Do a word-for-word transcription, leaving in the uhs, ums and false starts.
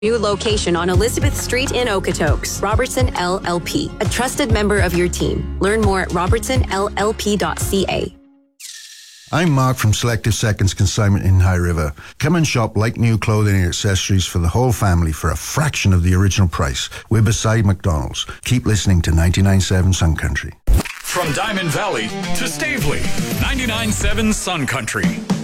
New location on Elizabeth Street in Okotoks. Robertson L L P, a trusted member of your team. Learn more at robertson l l p dot c a. I'm Mark from Selective Seconds Consignment in High River. Come and shop like new clothing and accessories for the whole family for a fraction of the original price. We're beside McDonald's. Keep listening to ninety-nine point seven Sun Country. From Diamond Valley to Stavely, ninety-nine point seven Sun Country.